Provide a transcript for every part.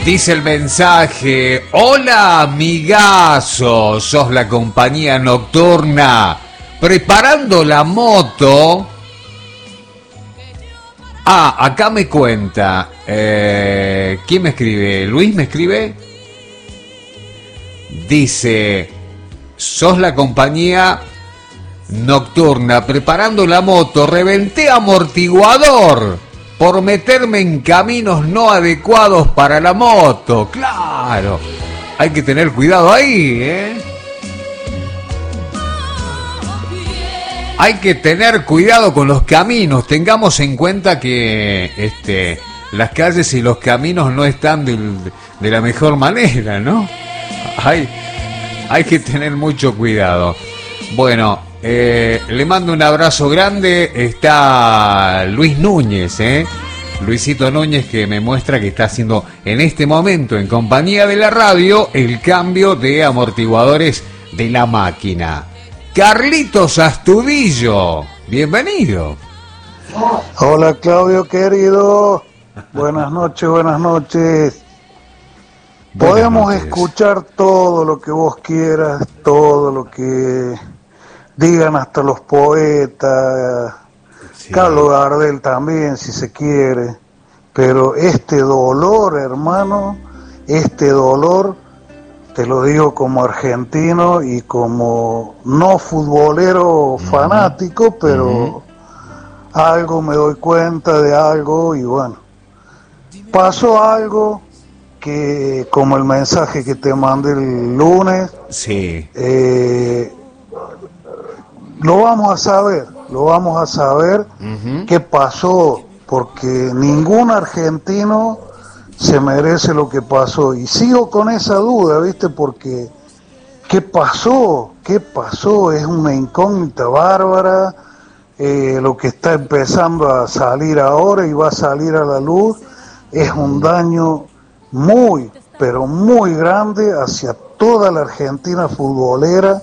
Dice el mensaje: hola amigazo, sos la compañía nocturna, preparando la moto. Acá me cuenta, ¿quién me escribe? ¿Luis me escribe? Dice: sos la compañía nocturna, preparando la moto, reventé amortiguador por meterme en caminos no adecuados para la moto. Claro, hay que tener cuidado ahí, ¿eh? Hay que tener cuidado con los caminos. Tengamos en cuenta que las calles y los caminos no están de la mejor manera, ¿no? Hay que tener mucho cuidado. Bueno, le mando un abrazo grande. Está Luis Núñez, Luisito Núñez, que me muestra que está haciendo en este momento, en compañía de la radio, el cambio de amortiguadores de la máquina. Carlitos Astudillo, bienvenido. Hola Claudio querido, buenas noches, buenas noches. Podemos escuchar todo lo que vos quieras, todo lo que digan hasta los poetas, sí. Carlos Gardel también si se quiere, pero este dolor, hermano, este dolor, te lo digo como argentino y como no futbolero fanático, pero algo me doy cuenta de algo y bueno, pasó algo que, como el mensaje que te mandé el lunes, sí. Lo vamos a saber qué pasó, porque ningún argentino se merece lo que pasó, y sigo con esa duda, ¿viste? Porque ¿qué pasó? Es una incógnita bárbara, lo que está empezando a salir ahora y va a salir a la luz, es un daño muy, pero muy grande hacia toda la Argentina futbolera,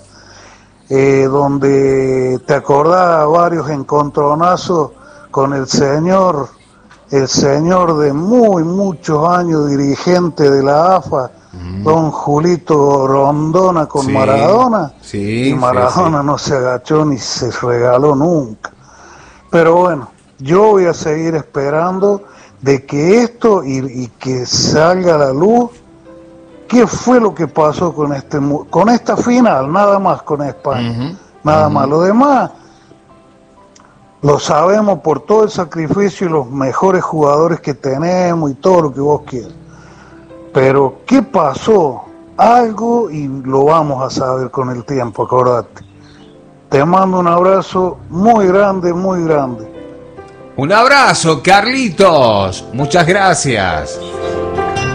donde te acordás varios encontronazos con el señor de muchos años, dirigente de la AFA, don Julito Rondona con sí, Maradona, sí, y Maradona sí. No se agachó ni se regaló nunca. Pero bueno, yo voy a seguir esperando de que esto y que salga a la luz qué fue lo que pasó con esta final, nada más con España, nada más. Lo demás lo sabemos por todo el sacrificio y los mejores jugadores que tenemos y todo lo que vos quieras. Pero ¿qué pasó? Algo, y lo vamos a saber con el tiempo, acordate. Te mando un abrazo muy grande, muy grande. Un abrazo, Carlitos. Muchas gracias.